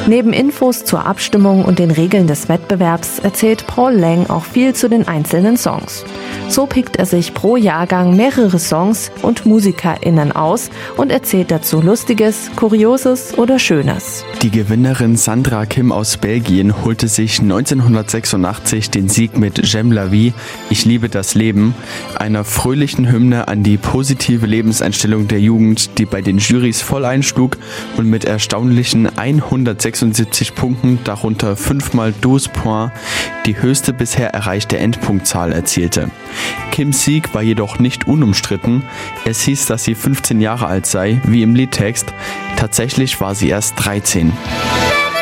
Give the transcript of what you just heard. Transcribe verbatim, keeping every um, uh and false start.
Neben Infos zur Abstimmung und den Regeln des Wettbewerbs erzählt Paul Lang auch viel zu den einzelnen Songs. So pickt er sich pro Jahrgang mehrere Songs und MusikerInnen aus und erzählt dazu Lustiges, Kurioses oder Schönes. Die Gewinnerin Sandra Kim aus Belgien holte sich neunzehnhundertsechsundachtzig den Sieg mit J'aime la vie, ich liebe das Leben, einer fröhlichen Hymne an die positive Lebenseinstellung der Jugend, die bei den Jurys voll einschlug und mit erstaunlichen hundertsechsundsiebzig Punkten, darunter fünfmal douze Points, die höchste bisher erreichte Endpunktzahl erzielte. Kims Sieg war jedoch nicht unumstritten. Es hieß, dass sie fünfzehn Jahre alt sei, wie im Liedtext. Tatsächlich war sie erst dreizehn.